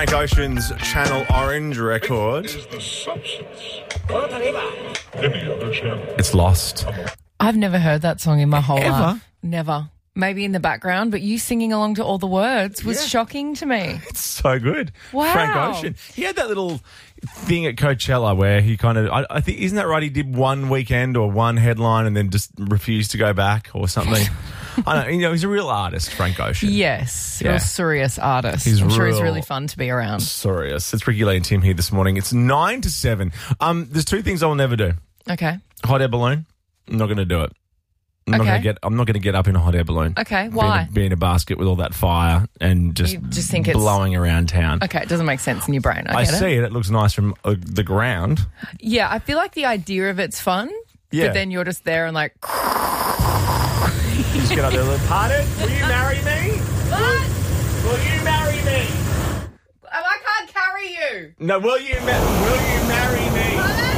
Frank Ocean's Channel Orange record. It's Lost. I've never heard that song in my whole Ever? life. Never. Maybe in the background, but you singing along to all the words was shocking to me. It's so good. Wow. Frank Ocean. He had that little thing at Coachella where he kind of, I think, isn't that right? He did one weekend or one headline and then just refused to go back or something. I don't know. You know, he's a real artist, Frank Ocean. Yes, Yeah. real serious artist. He's I'm sure he's real- really fun to be around. Serious. It's Ricky Lee and Tim here this morning. It's 9 to 7. There's two things I will never do. Okay. Hot air balloon. I'm not going to do it. I'm not Okay. going to get up in a hot air balloon. Okay, why? Be in a basket with all that fire and just, You just think it's- blowing around town. Okay, it doesn't make sense in your brain. I I get it. see it. It looks nice from the ground. Yeah, I feel like the idea of it's fun, Yeah. but then you're just there and like, You just get up there and like, pardon? Will you marry me? Will you marry me? I can't carry you. No, will you marry me?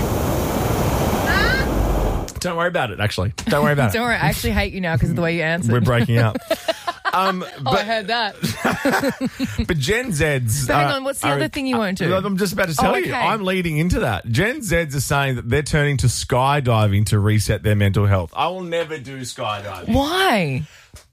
Don't worry about it, actually. Don't worry about it. Don't worry, I actually hate you now because of the way you answered. We're breaking up. I But, heard that. but Gen Zs... But hang on, what's the other thing you won't do? I'm just about to tell you. okay. I'm leading into that. Gen Zs are saying that they're turning to skydiving to reset their mental health. I will never do skydiving. Why?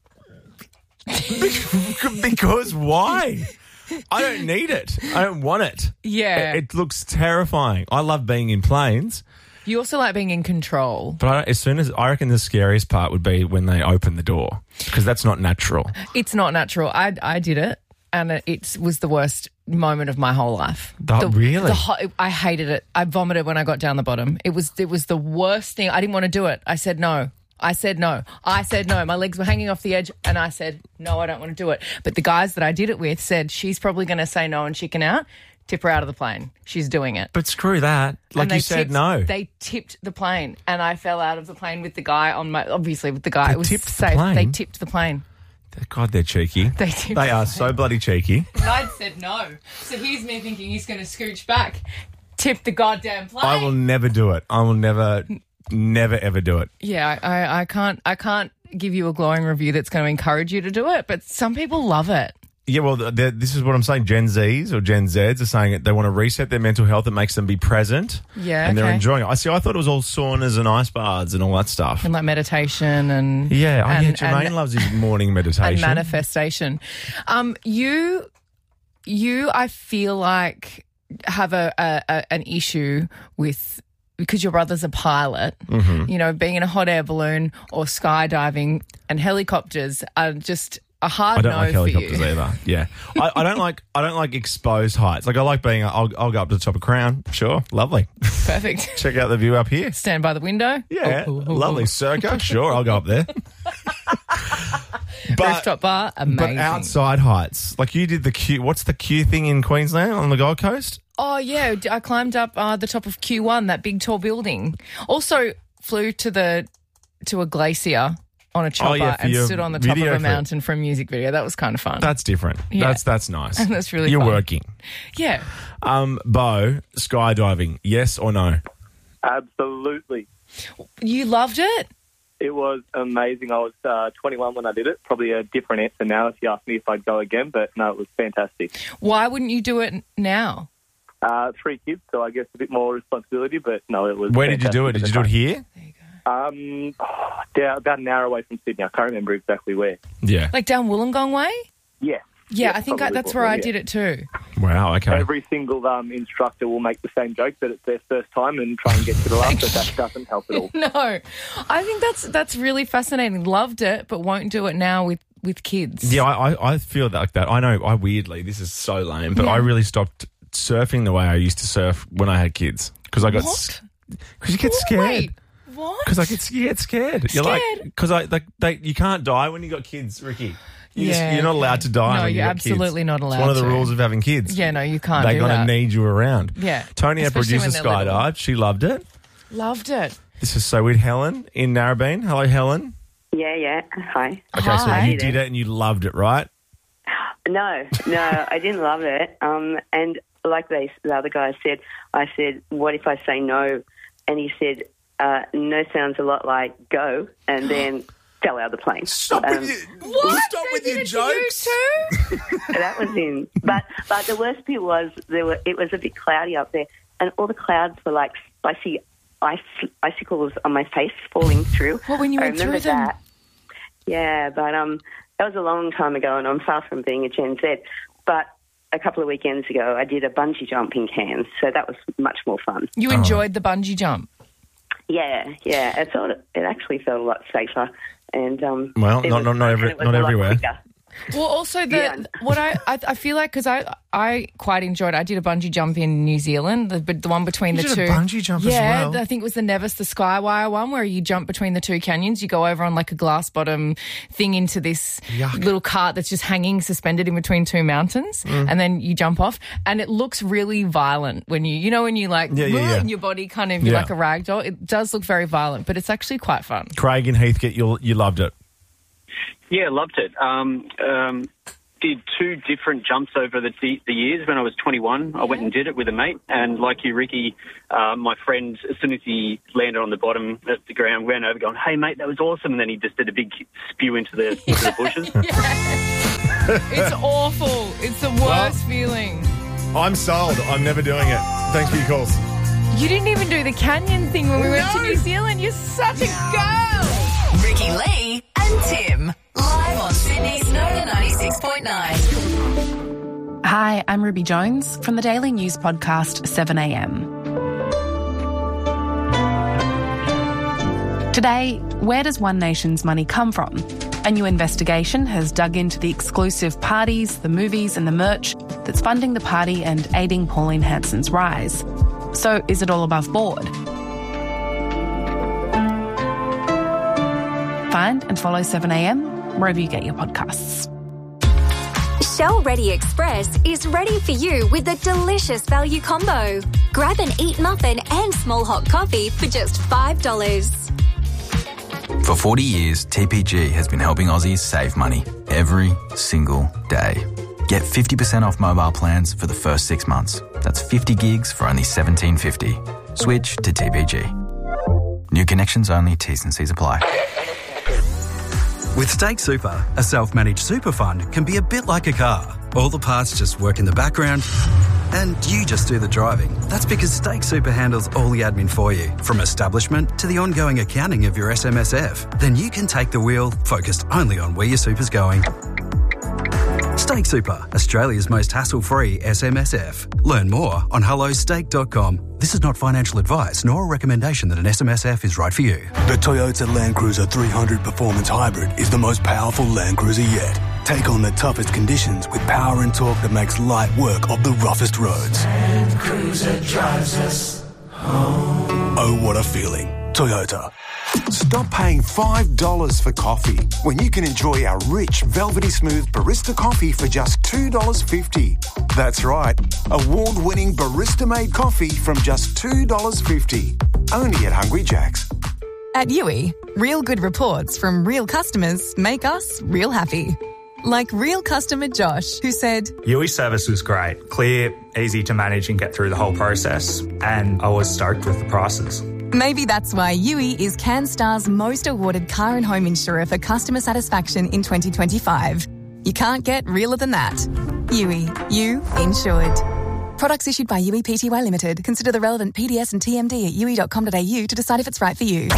Because why? I don't need it. I don't want it. Yeah. It looks terrifying. I love being in planes, You also like being in control. but I reckon the scariest part would be when they open the door because that's not natural. It's not natural. I did it, and it was the worst moment of my whole life. Really? I hated it. I vomited when I got down the bottom. It was the worst thing. I didn't want to do it. I said no. I said no. My legs were hanging off the edge, and I said, no, I don't want to do it. But the guys that I did it with said, she's probably going to say no and chicken out. Tip her out of the plane. She's doing it. But screw that. Like And you they said, tipped- no. They tipped the plane, and I fell out of the plane with the guy on my. Obviously, with the guy, They it was tipped the safe. plane? They tipped the plane. God, they're cheeky. They tipped They the are plane. so bloody cheeky. And I'd said no. So here's me thinking he's going to scooch back, tip the goddamn plane. I will never do it. I will never ever do it. Yeah, I can't give you a glowing review that's going to encourage you to do it, but some people love it. Yeah, well, this is what I'm saying. Gen Zs or Gen Zs are saying it. They want to reset their mental health. It makes them be present. Yeah, and they're okay. enjoying it. I thought it was all saunas and ice baths and all that stuff. And like meditation and Yeah, and, Jermaine and, loves his morning meditation. and manifestation. You I feel like have an issue with. Because your brother's a pilot, Mm-hmm. you know, being in a hot air balloon or skydiving and helicopters are just a hard I don't no like for helicopters you. either. Yeah, I don't like exposed heights. Like I like being. I'll go up to the top of Crown. Sure, lovely. Perfect. Check out the view up here. Stand by the window. Yeah, Ooh, ooh, ooh, lovely. ooh. Circa. Sure, I'll go up there. Rooftop bar, amazing. But outside heights, like you did the Q. What's the Q thing in Queensland on the Gold Coast? Oh, yeah. I climbed up the top of Q1, that big tall building. Also flew to a glacier on a chopper yeah, for and your stood on the top of video a clip. mountain for a music video. That was kind of fun. That's different. Yeah. That's nice. That's really You're fun. working. Yeah. Bo, skydiving, yes or no? Absolutely. You loved it? It was amazing. I was 21 when I did it. Probably a different answer now if you ask me if I'd go again, but no, it was fantastic. Why wouldn't you do it now? 3 kids, so I guess a bit more responsibility, but no, it was Where did you do it? Did you do it here? There you go. About an hour away from Sydney. I can't remember exactly where. Yeah. Like down Wollongong way? Yeah. Yeah, I think probably that's where I yeah. did it too. Wow. Okay. Every single instructor will make the same joke that it's their first time and try and get to the last, but that doesn't help at all. No. I think that's really fascinating. Loved it, but won't do it now with kids. Yeah, I feel like that. I know. I weirdly, this is so lame, but Yeah. I really stopped surfing the way I used to surf when I had kids because I got What? because you get scared. Wait, what? Because you get scared. You're like, Scared? because you can't die when you got kids, Ricky. Yeah, You're not okay. allowed to die. No, when you you're got kids. absolutely not allowed It's one of the to. rules of having kids. Yeah, no, you can't They're do gonna that. need you around. Yeah. Tony, our Especially producer, when they're little. skydived. She loved it. Loved it. This is so weird. Helen in Narrabeen. Hello, Helen. Yeah. Hi. Okay, so Hi. you did it and you loved it, right? No, I didn't love it. And like the other guy said, I said, what if I say no? And he said, no sounds a lot like go. And then fell out of the plane. Stop with your jokes. That was in. But the worst bit was it was a bit cloudy up there, and all the clouds were like spicy icicles on my face falling through. Well, when you went through them. That. Yeah, but that was a long time ago, and I'm far from being a Gen Z. But a couple of weekends ago, I did a bungee jump in Cairns, so that was much more fun. You enjoyed the bungee jump? Yeah. It actually felt a lot safer. And well, not everywhere. Well, also what I feel like, because I quite enjoyed. I did a bungee jump in New Zealand, the one between the two. You did a bungee jump as well? Yeah, I think it was the Nevis, the Skywire one, where you jump between the two canyons. You go over on like a glass bottom thing into this little cart that's just hanging suspended in between two mountains, and then you jump off. And it looks really violent when you like and your body kind of like a rag doll. It does look very violent, but it's actually quite fun. Craig and Heathcote, you loved it. Yeah, loved it. Did 2 different jumps over the years. When I was 21, I went and did it with a mate. And like you, Ricky, my friend, as soon as he landed on the bottom of the ground, ran over going, "Hey, mate, that was awesome." And then he just did a big spew into the bushes. It's awful. It's the worst feeling. I'm sold. I'm never doing it. Thanks for your calls. You didn't even do the canyon thing when we went to New Zealand. You're such a girl. Ricky Lee and Tim, live on Sydney's Nova 96.9. Hi, I'm Ruby Jones from the daily news podcast 7am. Today, where does One Nation's money come from? A new investigation has dug into the exclusive parties, the movies and the merch that's funding the party and aiding Pauline Hanson's rise. So is it all above board? Find and follow 7am wherever you get your podcasts. Shell Ready Express is ready for you with a delicious value combo. Grab an Eat muffin and small hot coffee for just $5. For 40 years, TPG has been helping Aussies save money every single day. Get 50% off mobile plans for the first 6 months. That's 50 gigs for only $17.50. Switch to TPG. New connections only, T's and C's apply. With Stake Super, a self-managed super fund can be a bit like a car. All the parts just work in the background and you just do the driving. That's because Stake Super handles all the admin for you, from establishment to the ongoing accounting of your SMSF. Then you can take the wheel, focused only on where your super's going. Stake Super, Australia's most hassle-free SMSF. Learn more on hellostake.com. This is not financial advice nor a recommendation that an SMSF is right for you. The Toyota Land Cruiser 300 Performance Hybrid is the most powerful Land Cruiser yet. Take on the toughest conditions with power and torque that makes light work of the roughest roads. Land Cruiser drives us home. Oh, what a feeling. Toyota. Stop paying $5 for coffee when you can enjoy our rich, velvety smooth barista coffee for just $2.50. That's right, award-winning barista-made coffee from just $2.50. Only at Hungry Jack's. At Yui, real good reports from real customers make us real happy. Like real customer Josh, who said, Yui service was great, clear, easy to manage and get through the whole process, and I was stoked with the prices. Maybe that's why Yui is CanStar's most awarded car and home insurer for customer satisfaction in 2025. You can't get realer than that. Yui, you insured. Products issued by Yui Pty Limited. Consider the relevant PDS and TMD at yui.com.au to decide if it's right for you.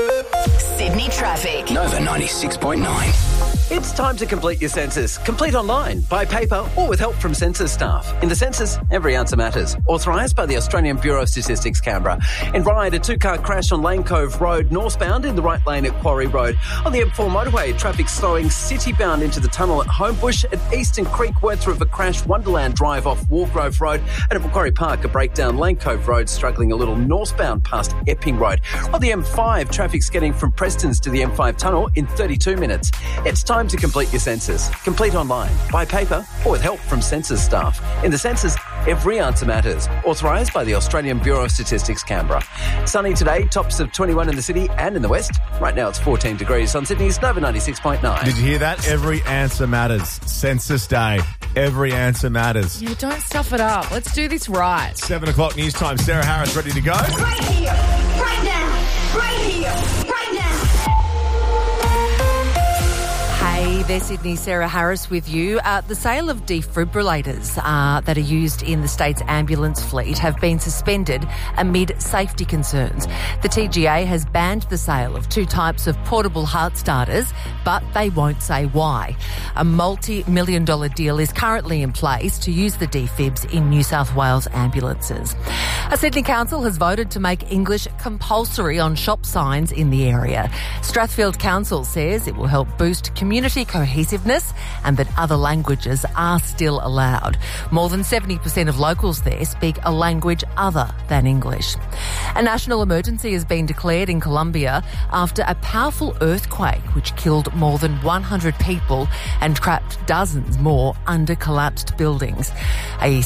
Sydney traffic. Nova 96.9. It's time to complete your census. Complete online, by paper, or with help from census staff. In the census, every answer matters. Authorised by the Australian Bureau of Statistics, Canberra. In Ryde, a 2-car crash on Lane Cove Road, northbound in the right lane at Quarry Road. On the M4 motorway, traffic slowing city-bound into the tunnel at Homebush. At Eastern Creek, Worth River crash, Wonderland Drive off Wargrove Road. And at Macquarie Park, a breakdown Lane Cove Road, struggling a little northbound past Epping Road. On the M5, traffic's getting from Prestons to the M5 tunnel in 32 minutes. It's time to complete your census. Complete online, by paper, or with help from census staff. In the census, every answer matters. Authorised by the Australian Bureau of Statistics, Canberra. Sunny today, tops of 21 in the city and in the west. Right now it's 14 degrees on Sydney's Nova 96.9. Did you hear that? Every answer matters. Census Day. Every answer matters. Yeah, don't stuff it up. Let's do this right. 7 o'clock news time. Sarah Harris ready to go? Right here, right now, right here, right now. there, Sydney. Sarah Harris with you. The sale of defibrillators that are used in the state's ambulance fleet have been suspended amid safety concerns. The TGA has banned the sale of 2 types of portable heart starters, but they won't say why. A multi-million-dollar deal is currently in place to use the defibs in New South Wales ambulances. A Sydney council has voted to make English compulsory on shop signs in the area. Strathfield Council says it will help boost community cohesiveness and that other languages are still allowed. More than 70% of locals there speak a language other than English. A national emergency has been declared in Colombia after a powerful earthquake which killed more than 100 people and trapped dozens more under collapsed buildings. A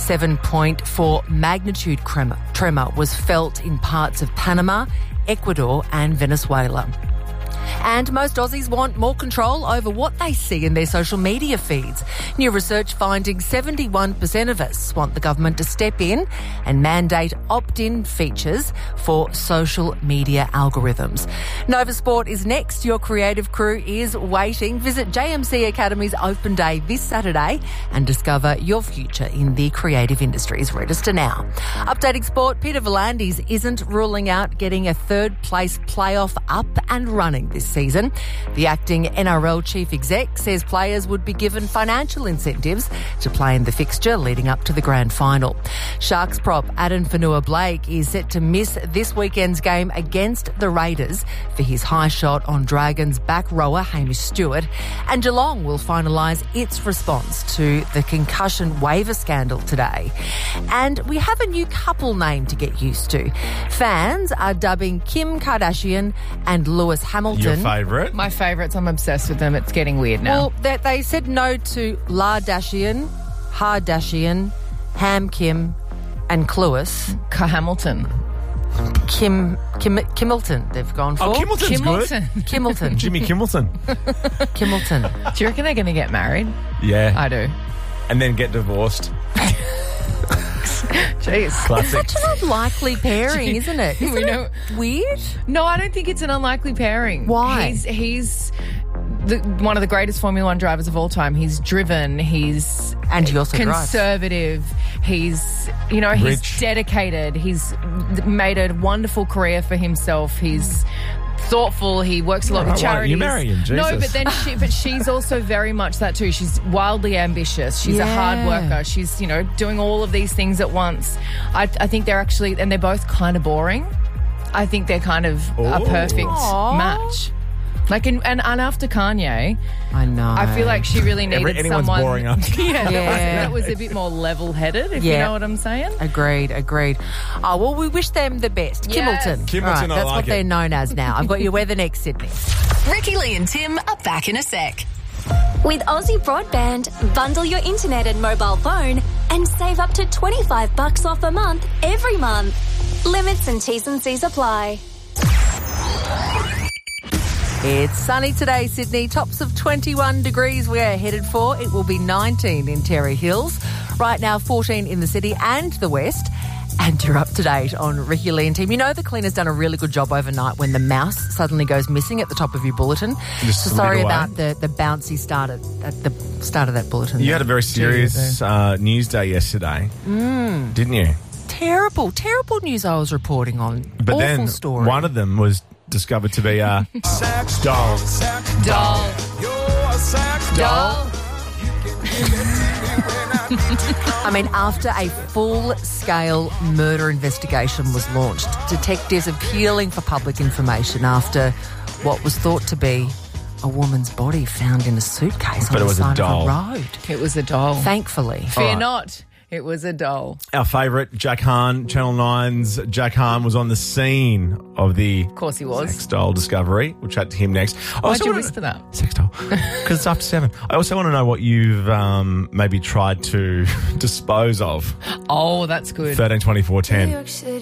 7.4 magnitude tremor was felt in parts of Panama, Ecuador and Venezuela. And most Aussies want more control over what they see in their social media feeds. New research finding 71% of us want the government to step in and mandate opt-in features for social media algorithms. Nova Sport is next. Your creative crew is waiting. Visit JMC Academy's open day this Saturday and discover your future in the creative industries. Register now. Updating sport, Peter V'landys isn't ruling out getting a third-place playoff up and running this season. The acting NRL chief exec says players would be given financial incentives to play in the fixture leading up to the grand final. Sharks prop Adam Fanua-Blake is set to miss this weekend's game against the Raiders for his high shot on Dragons back rower Hamish Stewart. And Geelong will finalise its response to the concussion waiver scandal today. And we have a new couple name to get used to. Fans are dubbing Kim Kardashian and Lewis Hamilton. Your favourite? My favourites. I'm obsessed with them. It's getting weird now. Well, they said no to Lardashian, Hardashian, Ham Kim and Cluis. Hamilton. Kimmilton they've gone for. Oh, Kimmilton's good. Kimmilton. Jimmy Kimmilton. Kimmilton. Do you reckon they're going to get married? Yeah. I do. And then get divorced. Jeez. Classic. Such an unlikely pairing, isn't it? Isn't it weird? No, I don't think it's an unlikely pairing. Why? He's one of the greatest Formula One drivers of all time. He's driven. He's and he also conservative. He's Rich. dedicated. He's made a wonderful career for himself. He's thoughtful. He works a lot with charities. You marry him, Jesus. No, but she's also very much that too. She's wildly ambitious. She's a hard worker. She's doing all of these things at once. I think they're actually, and they're both kind of boring. I think they're kind of a perfect match. Like, and after Kanye, I know. I feel like she really needed anyone's someone. Boring after. That was a bit more level-headed, if you know what I'm saying. Agreed. Oh, well, we wish them the best. Yes. Kimmilton. Right, that's what they're known as now. I've got your weather next, Sydney. Ricky Lee and Tim are back in a sec. With Aussie Broadband, bundle your internet and mobile phone and save up to $25 off a month every month. Limits and T's and C's apply. It's sunny today, Sydney. Tops of 21 degrees we're headed for. It will be 19 in Terry Hills. Right now, 14 in the city and the west. And you're up to date on Ricky Lee and Team. You know the cleaner's done a really good job overnight when the mouse suddenly goes missing at the top of your bulletin. Just so sorry away. about the bouncy start at the start of that bulletin. You had a very serious news day yesterday, didn't you? Terrible news I was reporting on. But Awful then story. one of them was discovered to be a doll. Doll. I mean, after a full-scale murder investigation was launched, detectives appealing for public information after what was thought to be a woman's body found in a suitcase on the side of a road. It was a doll. Thankfully. Fear not. It was a doll. Our favourite, Jack Hahn, Channel 9's Jack Hahn was on the scene of the Of course he was. sex doll discovery. We'll chat to him next. Why'd you whisper that? Sex doll. Because it's after 7. I also want to know what you've maybe tried to dispose of. Oh, that's good. 13 24 10.